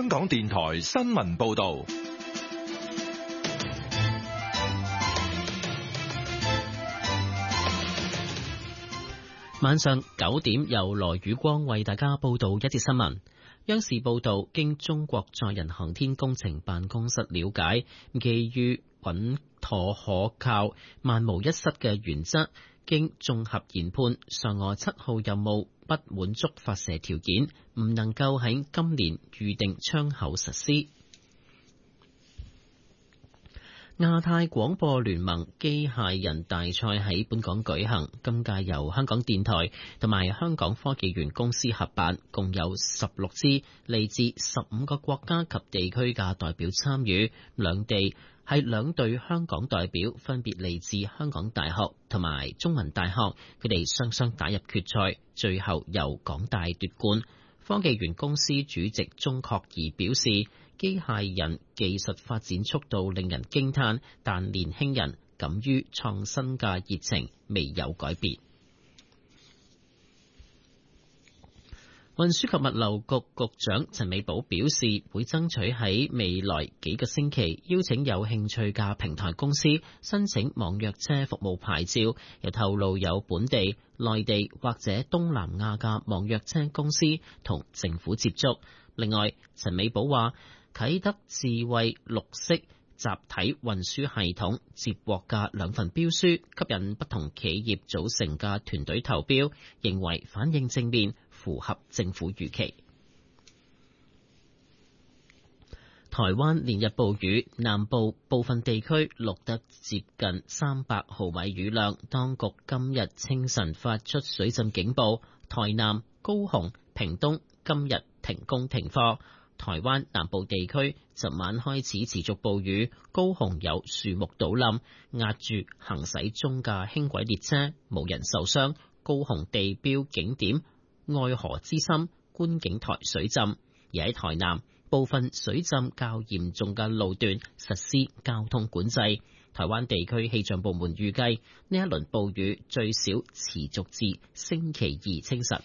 香港電台新聞報道。 晚上9點由羅宇光為大家報道一節新聞。央視報道，經中國載人航天工程辦公室了解，基於穩妥可靠、萬無一失嘅原則，經綜合研判，嫦娥7號任務不滿足發射條件，唔能夠喺今年預定窗口實施。亞太廣播聯盟機械人大賽喺本港舉行，今屆由香港電台同埋香港科技園公司合辦，共有16支嚟自15個國家及地區嘅代表參與。兩隊香港代表分別嚟自香港大學同埋中文大學，佢哋雙雙打入決賽，最後由港大奪冠。科技園公司主席鍾確儀表示，機械人技術發展速度令人驚嘆，但年輕人敢於創新嘅熱情未有改變。運輸及物流局局長陳美寶表示，會爭取喺未來幾個星期邀請有興趣嘅平台公司申請網約車服務牌照，又透露有本地、內地或者東南亞嘅網約車公司同政府接觸。另外，陳美寶話，啟德智慧綠色集體運輸系統接獲嘅2份標書，吸引不同企業組成嘅團隊投標，認為反應正面，符合政府預期。台灣連日暴雨，南部部分地區錄得接近300毫米雨量，當局今日清晨發出水浸警報，台南、高雄、屏東今日停工停課。台灣南部地區昨晚開始持續暴雨，高雄有樹木倒冧，壓住行駛中嘅輕軌列車，無人受傷。高雄地標景點愛河之心觀景台水浸，而喺台南部分水浸較嚴重嘅路段實施交通管制。台灣地區氣象部門預計呢一輪暴雨最少持續至星期2清晨。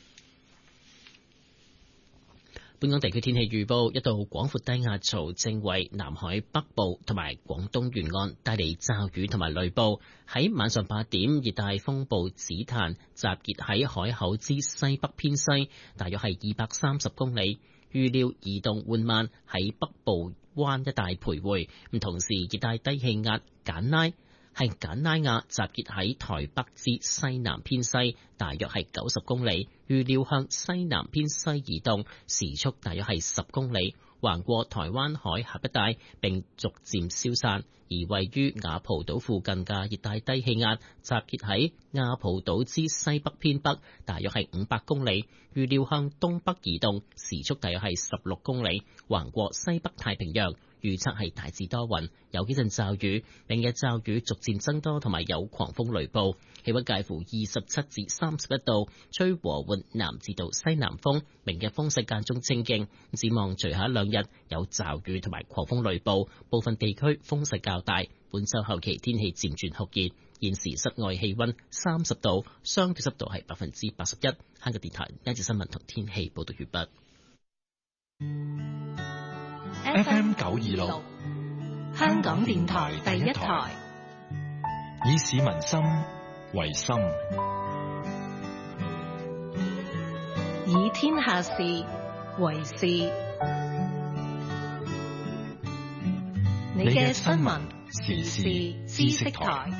本港地區天氣預報，一道廣闊低壓槽正為南海北部同埋廣東沿岸帶嚟驟雨同埋雷暴。喺晚上8點，熱帶風暴紫檀集結喺海口之西北偏西，大約係230公里，預料移動緩慢喺北部灣一帶徘徊。同時，熱帶低氣壓簡拉亞集結喺台北之西南偏西，大約係90公里，預料向西南偏西移動，時速大約係10公里，橫過台灣海峽一帶並逐漸消散。而位於雅蒲島附近嘅熱帶低氣壓集結喺雅蒲島之西北偏北，大約係500公里，預料向東北移動，時速大約係16公里，橫過西北太平洋。預測係大致多雲，有幾陣驟雨，明日驟雨逐漸增多，同埋有狂風雷暴。氣溫介乎27至31度，吹和緩南至到西南風。明日風勢間中清勁，展望隨後2日有驟雨同埋狂風雷暴，部分地區風勢較大。本週後期天氣漸轉酷熱，現時室外氣溫30度，相對濕度係81%。香港電台呢節新聞同天氣報道完畢。 FM 926， 香港電台第一台， 以市民心為心， 以天下事為事。你嘅新聞時事知識台。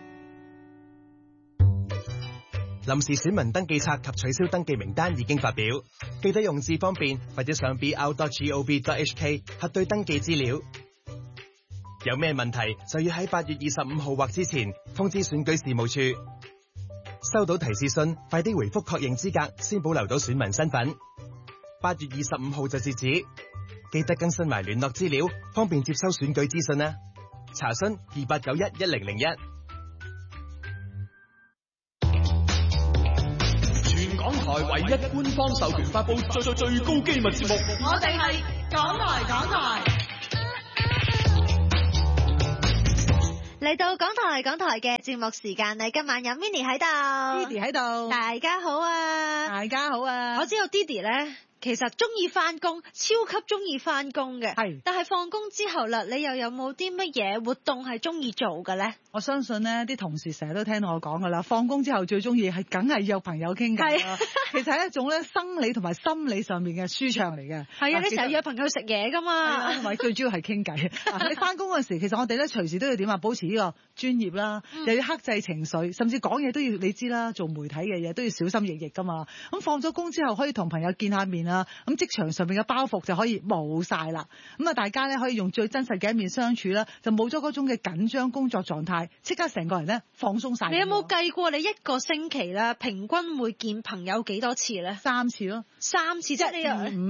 臨時選民登記冊及取消登記名單已經發表，記得用字方便或者上 br.gov.hk 核對登記資料。有咩問題就要喺8月25號或之前通知選舉事務處。收到提示信，快啲回覆確認資格，先保留到選民身份。8月25號就截止，記得更新埋聯絡資料，方便接收選舉資訊啦。查詢28911001。 港台唯一官方授權發布最高機密節目， 我哋係港台。 嚟到港台嘅節目時間，你今晚有 Minnie 喺度 ，Didi 喺度， 大家好啊！ 大家好啊！ 我知道 Didi 咧其實中意翻工，超級中意翻工嘅。 係。 但係放工之後啦，你又有冇啲乜嘢活動係中意做嘅咧？ 我相信咧，啲同事成日都聽到我講噶啦，放工之後最中意係梗係約朋友傾偈啦。其實係一種咧生理同埋心理上面嘅舒暢嚟嘅。 係啊，你成日約朋友食嘢噶嘛？ 同埋最主要係傾偈。你翻工嗰時，其實我哋咧隨時都要點啊？保持呢個專業啦，又要克制情緒，甚至講嘢都要你知啦，做媒體嘅嘢都要小心翼翼噶嘛。咁放咗工之後可以同朋友見下面啊，咁職場上面嘅包袱就可以冇晒啦。咁啊，大家咧可以用最真實嘅一面相處啦，就冇咗嗰種嘅緊張工作狀態，即刻成個人咧放鬆晒。 你有冇計過你一個星期啦，平均會見朋友幾多次咧 ？3次咯 ，3次即係你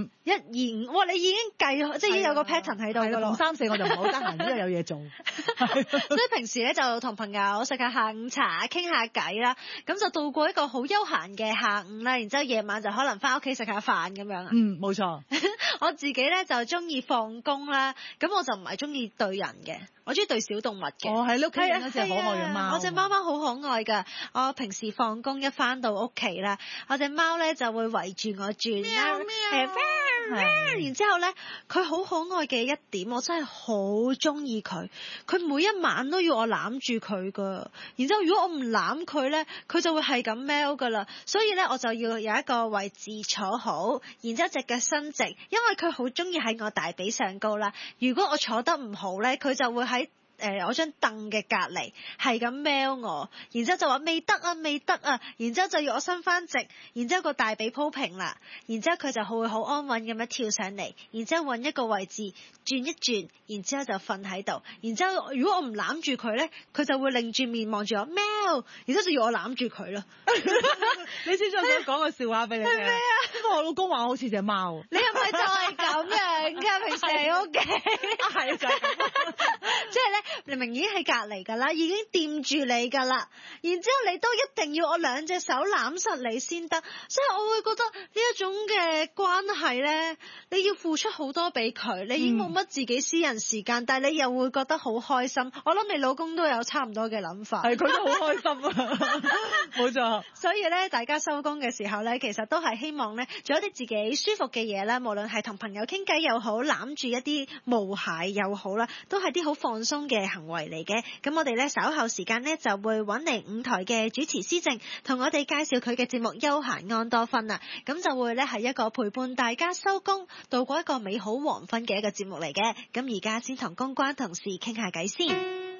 1、2、5，哇！你已經計，即係已經有個 pattern 喺度㗎咯。 3、4我就唔好得閒，因為有嘢做。 所以平時咧就同朋友食下下午茶，傾下偈啦，咁就度過一個好休閒嘅下午啦。然之後夜晚就可能翻屋企食下飯咁樣。 冇錯。 我自己咧就中意放工啦，咁我就唔係中意對人嘅，我中意對小動物嘅。 我喺屋企養一隻可愛嘅貓。 我隻貓貓好可愛㗎。我平時放工一翻到屋企啦，我隻貓咧就會圍住我轉啦，然之後咧佢好可愛嘅一點，我真係好中意佢。佢每一晚都要我攬住佢㗎，然之後如果我唔攬佢咧，佢就會係咁喵㗎啦。所以咧我就要有一個位置坐好，然之後隻腳伸直，因為佢好中意喺我大髀上高啦。如果我坐得唔好咧，佢就會喺我張凳嘅隔離係咁喵我，然之後就話未得啊未得啊，然之後就要我伸翻直，然之後個大髀鋪平啦，然之後佢就會好安穩咁樣跳上嚟，然之後揾一個位置轉一轉，然之後就瞓喺度，然之後如果我唔攬住佢咧，佢就會擰住面望住我喵，然之後就要我攬住佢咯。 你先再想講個笑話俾你聽。係咩啊？我老公話我好似隻貓。 你係咪就係咁樣㗎？平時喺屋企係就係咁， 即係咧。明明已經喺隔離㗎啦，已經掂住你㗎啦，然之後你都一定要我兩隻手攬實你先得，所以我會覺得呢一種嘅關係咧，你要付出好多俾佢，你已經冇乜自己私人時間，但係你又會覺得好開心。我諗你老公都有差唔多嘅諗法， 係佢都好開心啊，冇錯。 所以咧，大家收工嘅時候咧，其實都係希望咧做一啲自己舒服嘅嘢啦，無論係同朋友傾偈又好，攬住一啲毛孩又好啦，都係啲好放鬆嘅行為嚟嘅。咁我哋咧稍後時間咧就會揾嚟5台嘅主持施政，同我哋介紹佢嘅節目休閒安多芬啊。咁就會咧係一個陪伴大家收工度過一個美好黃昏嘅一個節目嚟嘅。咁而家先同公關同事傾下偈先。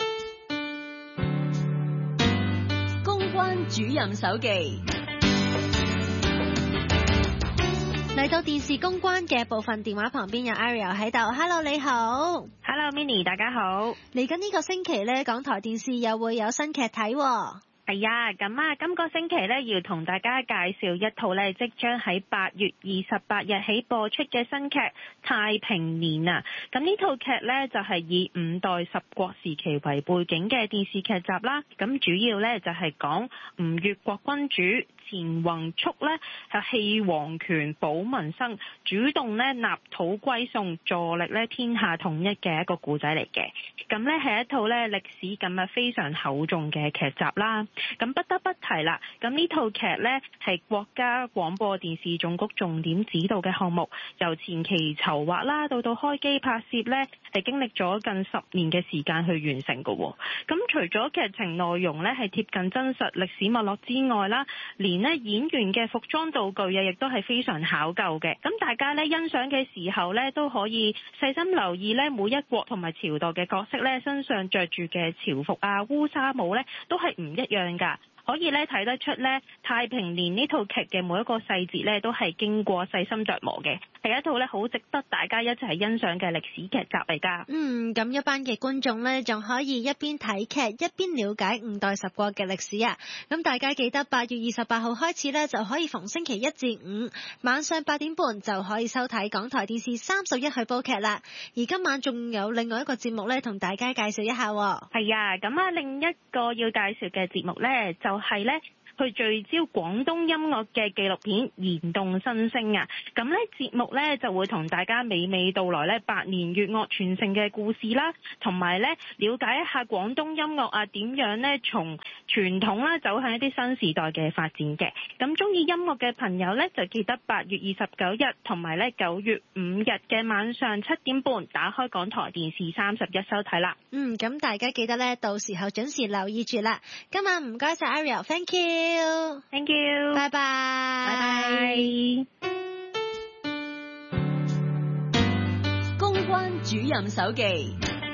公關主任手記。 嚟到電視公關嘅部分，電話旁邊有 Ariel 喺度。Hello， 你好。 Hello Minnie， 大家好。 嚟緊呢個星期呢，港台電視又會有新劇睇喎。 係啊，咁啊，今個星期呢，要同大家介紹一套呢，即將喺8月28日起播出嘅新劇《太平年》啊。咁呢套劇呢，就係以5代十國時期為背景嘅電視劇集啦。咁主要呢，就係講吳越國君主錢弘速呢係棄皇權保民生，主動呢納土歸宋，助力呢天下統一嘅一個故仔嚟嘅。咁呢係一套呢歷史感非常厚重嘅劇集啦。咁不得不提啦，咁呢套劇呢係國家廣播電視總局重點指導嘅項目，由前期籌劃啦，到開機拍攝呢，係經歷咗近10年嘅時間去完成嘅。咁除咗劇情內容呢係貼近真實歷史脈絡之外啦，連呢演員嘅服裝道具亦都係非常考究嘅。咁大家呢欣賞嘅時候呢，都可以細心留意呢每一國同埋朝代嘅角色呢身上着住嘅朝服啊、烏紗帽呢，都係唔一樣㗎。可以咧睇得出咧，太平年呢套劇嘅每一個細節咧，都係經過細心琢磨嘅，係一套咧好值得大家一齊欣賞嘅歷史劇集嚟㗎。 咁一班嘅觀眾咧，仲可以一邊睇劇一邊了解5代十國嘅歷史啊！咁大家記得8月28號開始咧，就可以逢星期1至5晚上8點半就可以收睇港台電視31去播劇啦。而今晚仲有另外一個節目咧，同大家介紹一下。 係啊，咁啊另一個要介紹嘅節目咧就係咧去聚焦廣東音樂嘅紀錄片《燃動新聲》啊。咁呢節目呢就會同大家娓娓道來呢百年粵樂傳承嘅故事啦，同埋呢了解一下廣東音樂啊點樣呢從傳統啦走向一啲新時代嘅發展嘅。咁中意音樂嘅朋友呢，就記得8月29日同埋呢9月5日嘅晚上7點半打開港台電視31收睇啦。 咁大家記得呢，到時候準時留意住啦。今晚唔該晒 Ariel，Thank you，Thank you， 拜拜， 拜拜。 公關主任手記。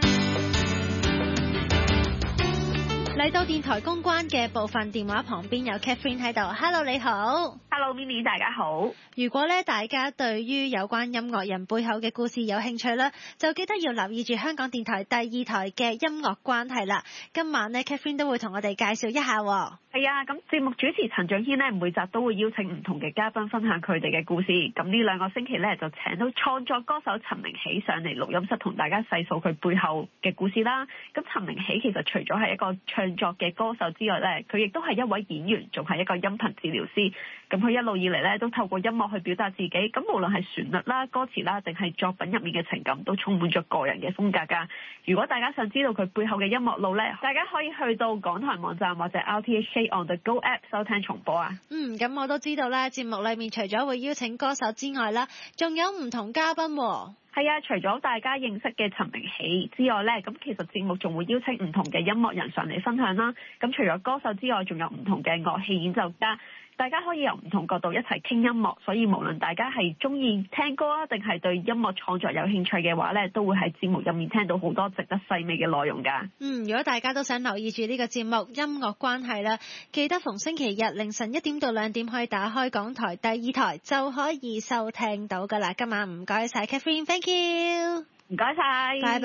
嚟到電台公關嘅部分，電話旁邊有 Catherine 喺度。Hello， 你好。 Hello Mimi， 大家好。 如果咧大家對於有關音樂人背後嘅故事有興趣啦，就記得要留意住香港電台第2台嘅音樂關係啦。今晚呢 Catherine 都會同我哋介紹一下。 係啊，咁節目主持陳俊軒呢，每集都會邀請唔同嘅嘉賓分享佢哋嘅故事。咁呢2個星期呢，就請到創作歌手陳明喜上嚟錄音室同大家細數佢背後嘅故事啦。咁陳明喜其實除咗係一個唱作嘅歌手之外呢，佢亦都係一位演員，仲係一個音頻治療師。咁佢一路以嚟呢，都透過音樂去表達自己。咁無論係旋律啦、歌詞啦，定係作品入面嘅情感，都充滿咗個人嘅風格㗎。如果大家想知道佢背後嘅音樂路呢，大家可以去到港台網站或者 RTHK On The Go App 收聽重播啊。 咁我都知道啦，節目裏面除咗會邀請歌手之外啦，仲有唔同嘉賓喎。 係啊，除咗大家認識嘅陳明喜之外呢，咁其實節目仲會邀請唔同嘅音樂人上嚟分享啦。咁除咗歌手之外，仲有唔同嘅樂器演奏家。大家可以由唔同角度一齊傾音樂，所以無論大家係中意聽歌啊，定係對音樂創作有興趣嘅話呢，都會喺節目入面聽到好多值得細味嘅內容㗎。 如果大家都想留意住呢個節目音樂關係啦，記得逢星期日凌晨1點到2點可以打開港台第2台就可以收聽到㗎啦。今晚唔該晒 Catherine，Thank you， 唔該晒， 拜拜。